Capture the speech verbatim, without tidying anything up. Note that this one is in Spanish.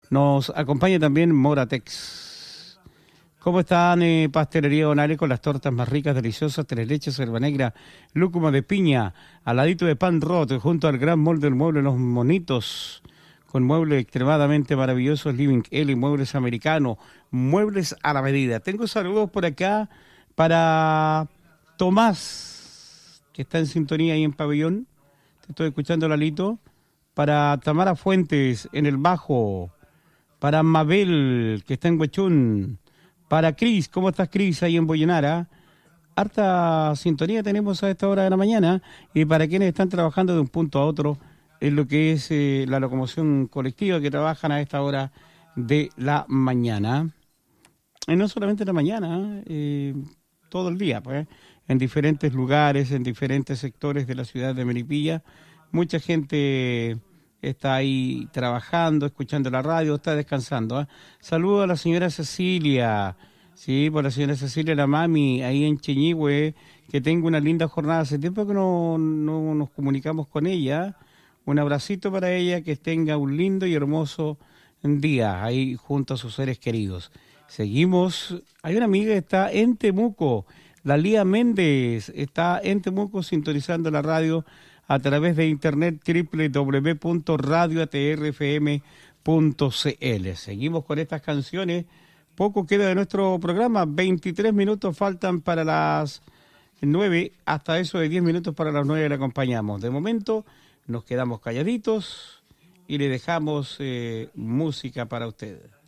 Nos acompaña también Moratex. ¿Cómo están, eh, Pastelería Donale, con las tortas más ricas, deliciosas, tres leches, selva negra, lúcuma de piña, al ladito de pan roto, junto al gran molde del mueble Los Monitos, con muebles extremadamente maravillosos, Living L, muebles americanos, muebles a la medida. Tengo saludos por acá para Tomás, que está en sintonía ahí en Pabellón. Te estoy escuchando, Lalito. Para Tamara Fuentes en el bajo. Para Mabel, que está en Huechún. Para Cris, ¿cómo estás, Cris, ahí en Boyenara? Harta sintonía tenemos a esta hora de la mañana. Y para quienes están trabajando de un punto a otro en lo que es eh, la locomoción colectiva, que trabajan a esta hora de la mañana. Y no solamente la mañana, eh, todo el día, pues, en diferentes lugares, en diferentes sectores de la ciudad de Melipilla. Mucha gente está ahí trabajando, escuchando la radio, está descansando. ¿eh? Saludo a la señora Cecilia, sí, por la señora Cecilia, la mami, ahí en Cheñigüe, que tengo una linda jornada. Hace tiempo que no, no nos comunicamos con ella. Un abracito para ella, que tenga un lindo y hermoso día ahí junto a sus seres queridos. Seguimos, hay una amiga que está en Temuco, la Lía Méndez, está en Temuco sintonizando la radio a través de internet doble u doble u doble u punto radio a t r f m punto c l. Seguimos con estas canciones, poco queda de nuestro programa, veintitrés minutos faltan para las nueve, hasta eso de diez minutos para las nueve le acompañamos. De momento nos quedamos calladitos y le dejamos eh, música para ustedes.